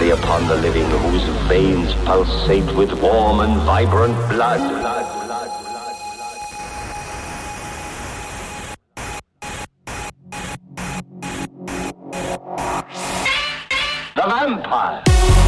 prey upon the living, whose veins pulsate with warm and vibrant blood. The vampire.